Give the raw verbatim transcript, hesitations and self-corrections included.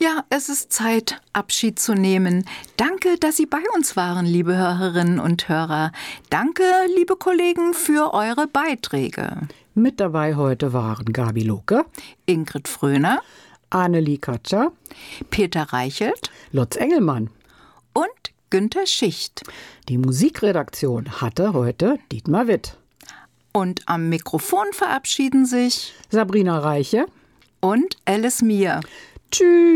Ja, es ist Zeit, Abschied zu nehmen. Danke, dass Sie bei uns waren, liebe Hörerinnen und Hörer. Danke, liebe Kollegen, für eure Beiträge. Mit dabei heute waren Gabi Luke, Ingrid Fröhner, Annelie Katscher, Peter Reichelt, Lutz Engelmann und Günter Schicht. Die Musikredaktion hatte heute Dietmar Witt. Und am Mikrofon verabschieden sich Sabrina Reiche und Alice Mier. Tschüss.